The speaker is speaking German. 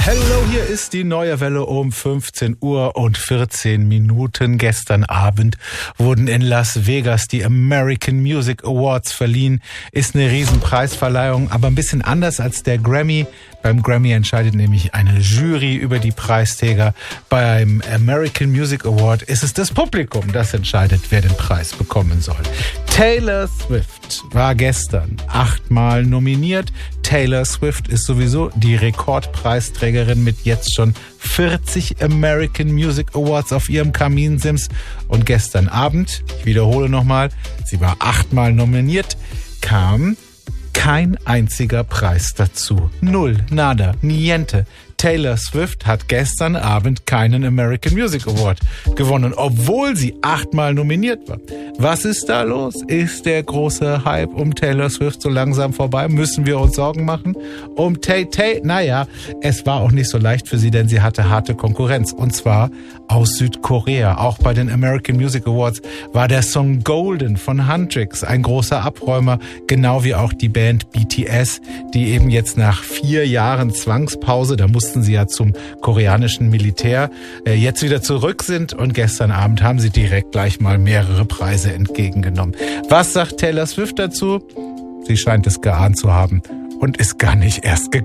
Hello, hier ist die neue Welle um 15 Uhr und 14 Minuten. Gestern Abend wurden in Las Vegas die American Music Awards verliehen. Ist eine Riesenpreisverleihung, aber ein bisschen anders als der Grammy. Beim Grammy entscheidet nämlich eine Jury über die Preisträger. Beim American Music Award ist es das Publikum, das entscheidet, wer den Preis bekommen soll. Taylor Swift war gestern 8-mal nominiert. Taylor Swift ist sowieso die Rekordpreisträgerin mit jetzt schon 40 American Music Awards auf ihrem Kaminsims. Und gestern Abend, ich wiederhole nochmal, sie war 8-mal nominiert, kam kein einziger Preis dazu. Null, nada, niente. Taylor Swift hat gestern Abend keinen American Music Award gewonnen, obwohl sie 8-mal nominiert war. Was ist da los? Ist der große Hype um Taylor Swift so langsam vorbei? Müssen wir uns Sorgen machen? Um Tay? Naja, es war auch nicht so leicht für sie, denn sie hatte harte Konkurrenz. Und zwar aus Südkorea. Auch bei den American Music Awards war der Song Golden von Huntrix ein großer Abräumer, genau wie auch die Band BTS, die eben jetzt nach 4 Jahren Zwangspause, da mussten sie ja zum koreanischen Militär, jetzt wieder zurück sind, und gestern Abend haben sie direkt gleich mal mehrere Preise entgegengenommen. Was sagt Taylor Swift dazu? Sie scheint es geahnt zu haben und ist gar nicht erst gekommen.